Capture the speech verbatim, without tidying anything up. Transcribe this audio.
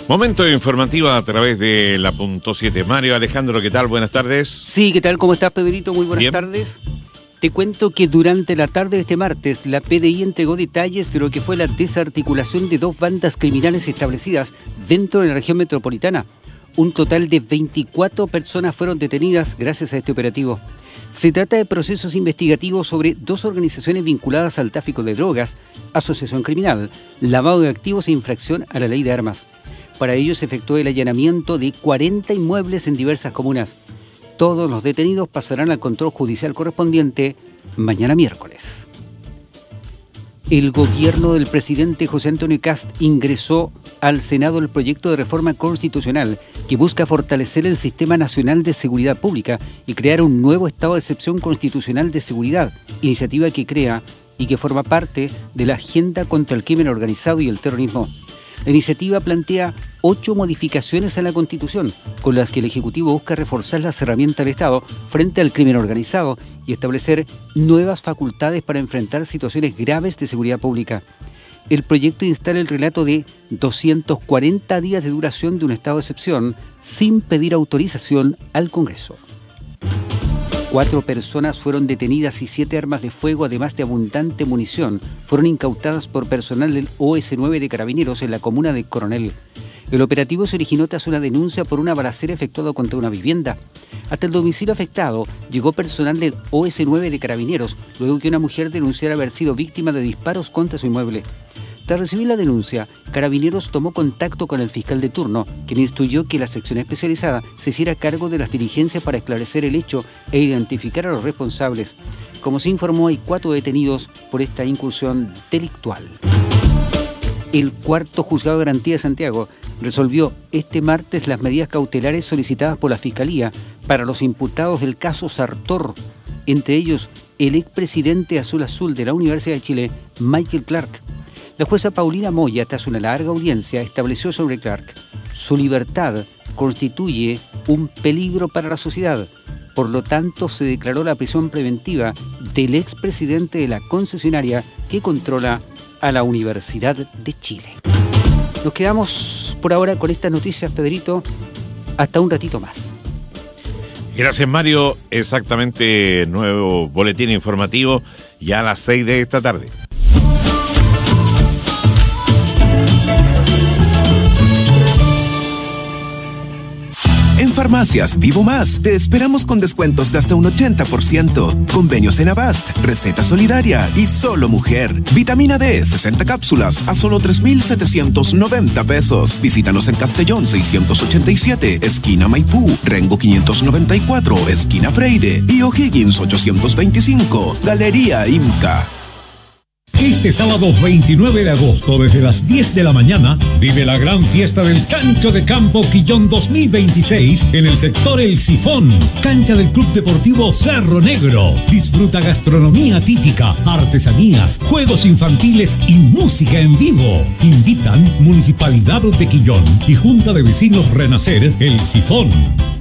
Momento informativo a través de la punto siete. Mario Alejandro, ¿qué tal? Buenas tardes. Sí, ¿qué tal? ¿Cómo estás, Pedrito? Muy buenas Bien. tardes. Te cuento que durante la tarde de este martes, la P D I entregó detalles de lo que fue la desarticulación de dos bandas criminales establecidas dentro de la región metropolitana. Un total de veinticuatro personas fueron detenidas gracias a este operativo. Se trata de procesos investigativos sobre dos organizaciones vinculadas al tráfico de drogas, asociación criminal, lavado de activos e infracción a la ley de armas. Para ello se efectuó el allanamiento de cuarenta inmuebles en diversas comunas. Todos los detenidos pasarán al control judicial correspondiente mañana miércoles. El gobierno del presidente José Antonio Kast ingresó al Senado el proyecto de reforma constitucional que busca fortalecer el Sistema Nacional de Seguridad Pública y crear un nuevo estado de excepción constitucional de seguridad, iniciativa que crea y que forma parte de la agenda contra el crimen organizado y el terrorismo. La iniciativa plantea ocho modificaciones a la Constitución, con las que el Ejecutivo busca reforzar las herramientas del Estado frente al crimen organizado y establecer nuevas facultades para enfrentar situaciones graves de seguridad pública. El proyecto instala el relato de doscientos cuarenta días de duración de un estado de excepción sin pedir autorización al Congreso. Cuatro personas fueron detenidas y siete armas de fuego, además de abundante munición, fueron incautadas por personal del O S nueve de Carabineros en la comuna de Coronel. El operativo se originó tras una denuncia por una balacera efectuada contra una vivienda. Hasta el domicilio afectado llegó personal del O S nueve de Carabineros, luego que una mujer denunciara haber sido víctima de disparos contra su inmueble. Tras recibir la denuncia, Carabineros tomó contacto con el fiscal de turno, quien instruyó que la sección especializada se hiciera cargo de las diligencias para esclarecer el hecho e identificar a los responsables. Como se informó, hay cuatro detenidos por esta incursión delictual. El cuarto juzgado de garantía de Santiago resolvió este martes las medidas cautelares solicitadas por la Fiscalía para los imputados del caso Sartor, entre ellos el expresidente Azul Azul de la Universidad de Chile, Michael Clark. La jueza Paulina Moya, tras una larga audiencia, estableció sobre Clark: su libertad constituye un peligro para la sociedad. Por lo tanto, se declaró la prisión preventiva del expresidente de la concesionaria que controla a la Universidad de Chile. Nos quedamos por ahora con estas noticias, Pedrito. Hasta un ratito más. Gracias, Mario. Exactamente, nuevo boletín informativo ya a las seis de esta tarde. En Farmacias Vivo Más te esperamos con descuentos de hasta un ochenta por ciento. Convenios en Avast, receta solidaria y Solo Mujer. Vitamina D, sesenta cápsulas a solo tres mil setecientos noventa pesos. Visítanos en Castellón seiscientos ochenta y siete, esquina Maipú, Rengo quinientos noventa y cuatro, esquina Freire y O'Higgins ochocientos veinticinco, Galería Imca. Este sábado veintinueve de agosto, desde las diez de la mañana, vive la gran fiesta del Chancho de Campo Quillón dos mil veintiséis en el sector El Sifón, cancha del Club Deportivo Cerro Negro. Disfruta gastronomía típica, artesanías, juegos infantiles y música en vivo. Invitan Municipalidad de Quillón y Junta de Vecinos Renacer El Sifón.